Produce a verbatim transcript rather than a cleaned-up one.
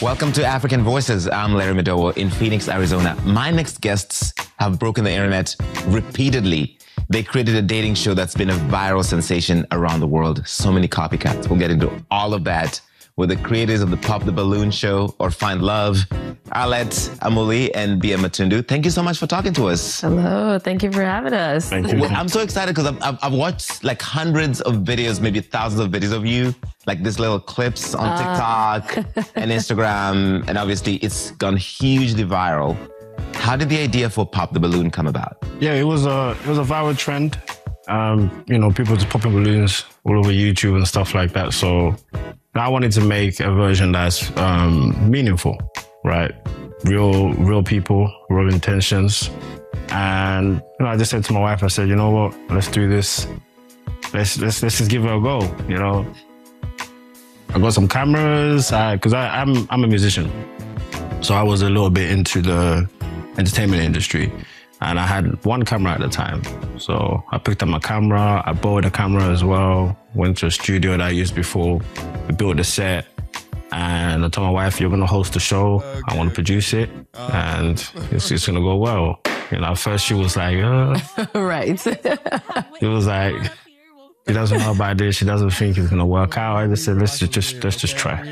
Welcome to African Voices. I'm Larry Madowo in Phoenix, Arizona. My next guests have broken the internet repeatedly. They created a dating show that's been a viral sensation around the world. So many copycats. We'll get into all of that with the creators of the Pop the Balloon show or Find Love, Arlette Amuli and Bia Matundu. Thank you so much for talking to us. Hello, thank you for having us. Thank you. Well, I'm so excited because I've, I've, I've watched like hundreds of videos, maybe thousands of videos of you, like these little clips on uh. TikTok and Instagram, and obviously it's gone hugely viral. How did the idea for Pop the Balloon come about? Yeah, it was a it was a viral trend. Um, you know, people just popping balloons all over YouTube and stuff like that. So I wanted to make a version that's um, meaningful, right? Real, real people, real intentions. And you know, I just said to my wife, I said, you know what? Let's do this. Let's let's let's just give it a go. You know, I got some cameras because I, I I'm I'm a musician, so I was a little bit into the entertainment industry. And I had one camera at the time. So I picked up my camera, I borrowed a camera as well, went to a studio that I used before, we built the set, and I told my wife, you're gonna host the show, I wanna produce it, and it's, it's gonna go well. You know, at first she was like, uh. Right. It was like, she doesn't know about this, she doesn't think it's gonna work out. I just said, let's just, let's just try.